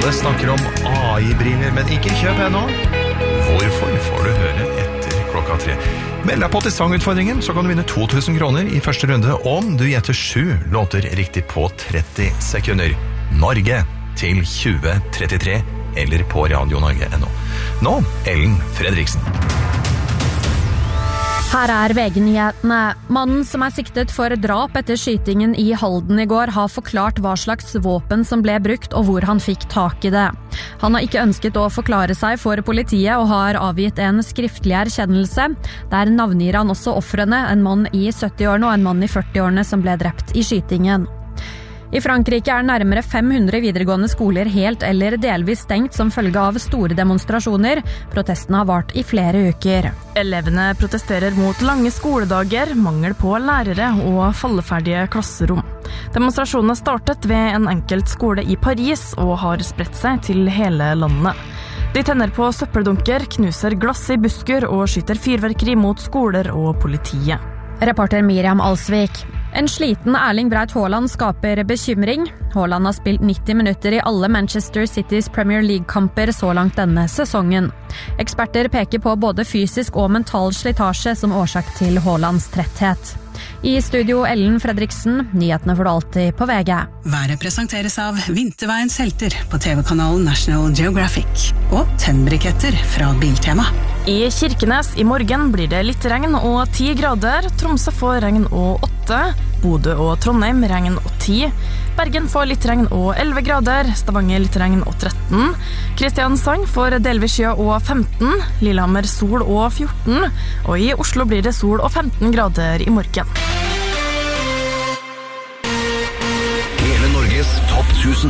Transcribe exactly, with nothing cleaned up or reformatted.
Alle snakker om A I-briller, men ikke kjøp ennå. Hvorfor får du høre etter klokka tre? Meld deg på til sangutfordringen, så kan du vinne to tusen kroner i første runde om du gjetter sju låter riktig på tretti sekunder. Norge til tjue trettitre eller på radio norge punktum no. Nå, Ellen Fredriksen. Her er V G-nyhetene. Mannen som er siktet for drap etter skytingen i Halden i går har forklart hva slags våpen som ble brukt og hvor han fikk tak i det. Han har ikke ønsket å forklare seg for politiet og har avgitt en skriftlig erkjennelse. Der navngir han også ofrene, en mann i sytti-årene og en mann i førti-årene som ble drept i skytingen. I Frankrike er nærmere fem hundre videregående skoler helt eller delvis stengt som følge av store demonstrasjoner. Protestene har vart i flere uker. Elevene protesterer mot lange skoledager, mangel på lærere og falleferdige klasserom. Demonstrasjonene startet ved en enkelt skole i Paris og har spredt seg til hele landet. De tenner på søppeldunker, knuser glass i busker og skyter fyrverkeri mot skoler og politiet. Reporter Miriam Alsvik. En sliten Erling Braut Haaland skaper bekymring. Haaland har spilt nitti minutter i alle Manchester Citys Premier League-kamper så langt denne sesongen. Eksperter peker på både fysisk og mental slitasje som årsak til Haalands tretthet. I studio Ellen Fredriksen, nyhetene får du alltid på V G. Været presenteres av Vinterveiens helter på T V-kanalen National Geographic og tennbriketter fra Biltema. I Kirkenes i morgen blir det litt regn og ti grader. Tromsø får regn og åtte. Bodø og Trondheim regn og ti. Bergen får litt regn og elleve grader. Stavanger litt regn og tretten. Kristiansand får delvis skya og femten. Lillehammer sol og fjorten. Og i Oslo blir det sol og femten grader i morgen.